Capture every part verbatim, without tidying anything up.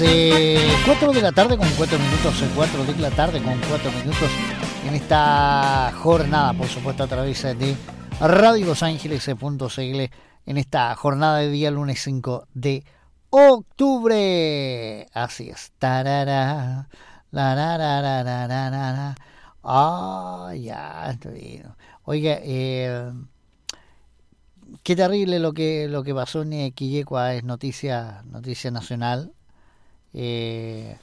Eh, cuatro de la tarde con cuatro minutos, cuatro de la tarde con cuatro minutos en esta jornada, por supuesto a través de radio los ángeles punto c l, en esta jornada de día lunes cinco de octubre. Así es. Tarara, la, la, la, la, la, la, la. Ah, ya, estoy bien. Oiga, eh, qué terrible lo que lo que pasó en Quillegua, es noticia noticia nacional. Eh,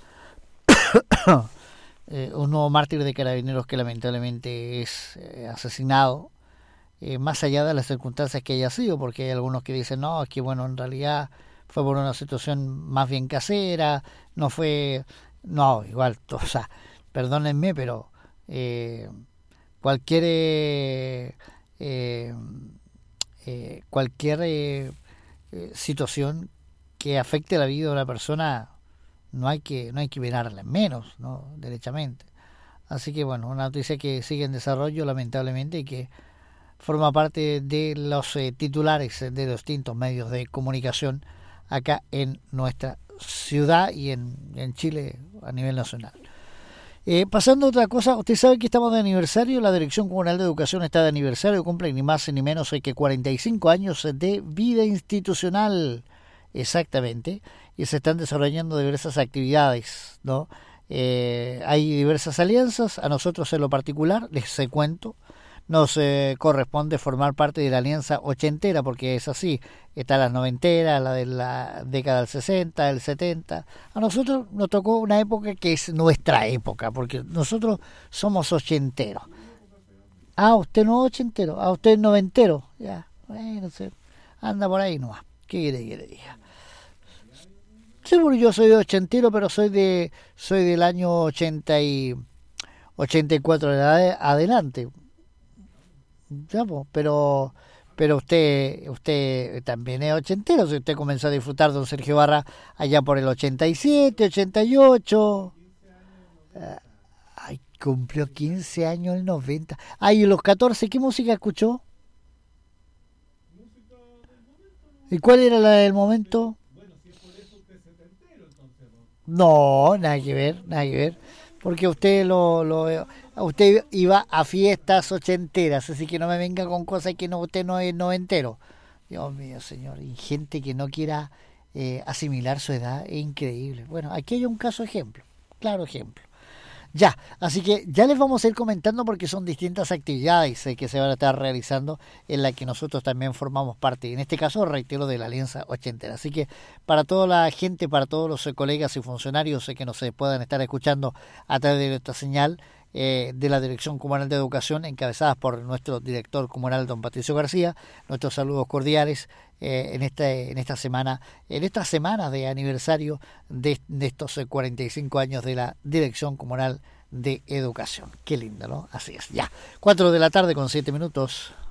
eh, un nuevo mártir de Carabineros que lamentablemente es eh, asesinado, eh, más allá de las circunstancias que haya sido, porque hay algunos que dicen no, es que bueno, en realidad fue por una situación más bien casera, no fue, no, igual, o sea, perdónenme, pero eh, cualquier eh, eh, eh, cualquier eh, eh, situación que afecte la vida de una persona no hay que no hay que mirarla en menos, no, derechamente. Así que bueno, una noticia que sigue en desarrollo lamentablemente y que forma parte de los eh, titulares de los distintos medios de comunicación acá en nuestra ciudad y en, en Chile a nivel nacional. Eh, pasando a otra cosa, usted sabe que estamos de aniversario, la Dirección Comunal de Educación está de aniversario, cumple ni más ni menos que cuarenta y cinco años de vida institucional, exactamente, y se están desarrollando diversas actividades, ¿no? Eh, hay diversas alianzas, a nosotros en lo particular, les cuento, nos eh, corresponde formar parte de la alianza ochentera, porque es así, está la noventera, la de la década del sesenta, del setenta, a nosotros nos tocó una época que es nuestra época, porque nosotros somos ochenteros. Ah, usted no es ochentero, ah, usted es noventero, ya, bueno, se anda por ahí nomás, ¿qué quiere que le diga? Sí, porque yo soy de ochentero, pero soy de soy del año ochenta y ochenta y cuatro de adelante. Ya, pues, pero pero usted usted también es ochentero, si usted comenzó a disfrutar de don Sergio Barra allá por el ochenta y siete, ochenta y ocho. Ay, cumplió quince años el noventa. Ay, ¿y los catorce qué música escuchó? ¿Y cuál era la del momento? No, nada que ver, nada que ver, porque usted lo, lo usted iba a fiestas ochenteras, así que no me venga con cosas que no usted no es noventero. Dios mío, señor, y gente que no quiera eh, asimilar su edad, es increíble. Bueno, aquí hay un caso ejemplo, claro ejemplo. Ya, así que ya les vamos a ir comentando porque son distintas actividades eh, que se van a estar realizando en la que nosotros también formamos parte. En este caso, reitero, de la Alianza Ochentera. Así que para toda la gente, para todos los eh, colegas y funcionarios eh, que nos eh, puedan estar escuchando a través de esta señal eh, de la Dirección Comunal de Educación, encabezadas por nuestro director comunal, don Patricio García, nuestros saludos cordiales eh, en, este, en esta semana, en estas semanas de aniversario de, de estos eh, cuarenta y cinco años de la Dirección Comunal de Educación. Qué lindo, ¿no? Así es. Ya, cuatro de la tarde con siete minutos.